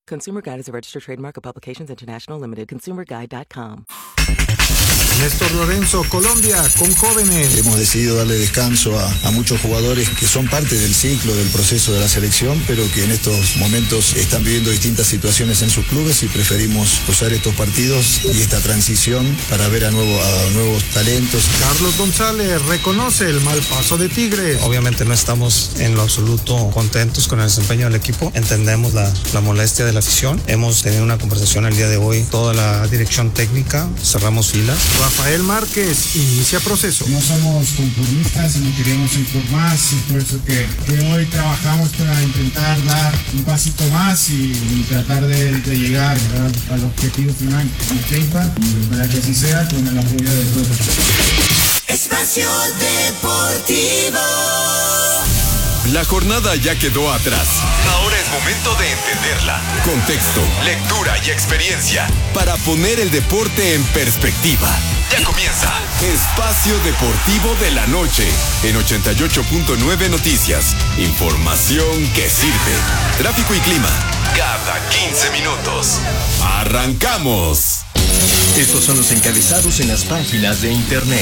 Consumer Guide is a registered trademark of Publications International Limited. ConsumerGuide.com. Néstor Lorenzo, Colombia, con jóvenes. Hemos decidido darle descanso a muchos jugadores que son parte del ciclo, del proceso de la selección, pero que en estos momentos están viviendo distintas situaciones en sus clubes y preferimos usar estos partidos y esta transición para ver a nuevos talentos. Carlos González reconoce el mal paso de Tigres. Obviamente no estamos en lo absoluto contentos con el desempeño del equipo. Entendemos la molestia de la afición. Hemos tenido una conversación el día de hoy, toda la dirección técnica, cerramos filas. Rafael Márquez inicia proceso. No somos conformistas, no queremos ir por más, es por eso que hoy trabajamos para intentar dar un pasito más y tratar de llegar al objetivo final en 30, para que así sea con el apoyo de todos. Espacio Deportivo. La jornada ya quedó atrás. Ahora es momento de entenderla. Contexto, lectura y experiencia para poner el deporte en perspectiva. Ya comienza Espacio Deportivo de la Noche en 88.9 Noticias. Información que sirve. Tráfico y clima cada 15 minutos. ¡Arrancamos! Estos son los encabezados en las páginas de internet.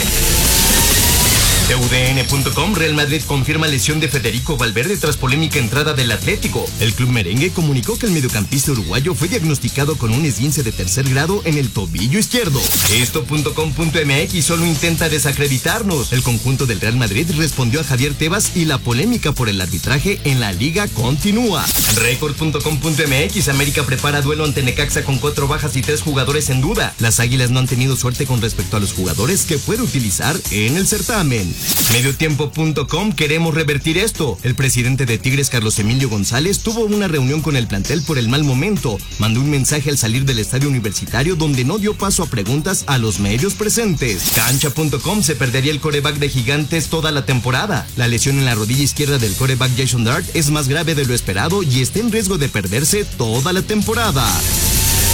UDN.com, Real Madrid confirma lesión de Federico Valverde tras polémica entrada del Atlético. El club merengue comunicó que el mediocampista uruguayo fue diagnosticado con un esguince de tercer grado en el tobillo izquierdo. Esto.com.mx solo intenta desacreditarnos. El conjunto del Real Madrid respondió a Javier Tebas y la polémica por el arbitraje en la liga continúa. Record.com.mx, América prepara duelo ante Necaxa con 4 bajas y 3 jugadores en duda. Las Águilas no han tenido suerte con respecto a los jugadores que puede utilizar en el certamen. Mediotiempo.com, queremos revertir esto. El presidente de Tigres, Carlos Emilio González, tuvo una reunión con el plantel por el mal momento. Mandó un mensaje al salir del estadio universitario donde no dio paso a preguntas a los medios presentes. Cancha.com, se perdería el quarterback de Gigantes toda la temporada. La lesión en la rodilla izquierda del quarterback Jason Dart es más grave de lo esperado y está en riesgo de perderse toda la temporada.